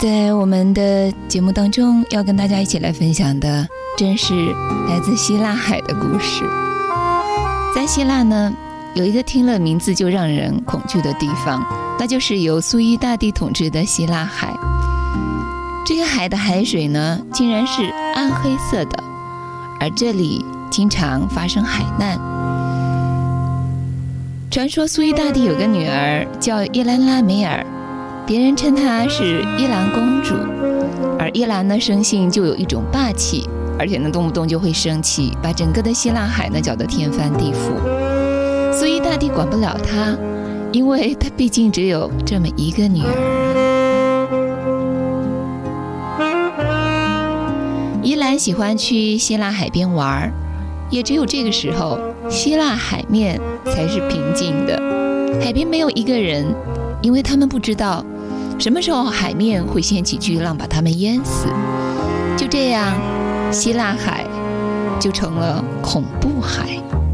在我们的节目当中要跟大家一起来分享的正是来自希腊海的故事。在希腊呢，有一个听了名字就让人恐惧的地方，那就是由苏伊大帝统治的希腊海。这个海的海水呢，竟然是暗黑色的，而这里经常发生海难。传说苏伊大帝有个女儿叫伊兰拉梅尔，别人称她是伊兰公主，而伊兰呢生性就有一种霸气，而且呢动不动就会生气，把整个的希腊海呢搅得天翻地覆。苏伊大帝管不了她，因为她毕竟只有这么一个女儿。伊兰喜欢去希腊海边玩，也只有这个时候，希腊海面才是平静的，海边没有一个人，因为他们不知道什么时候海面会掀起巨浪把他们淹死。就这样，希腊海就成了恐怖海。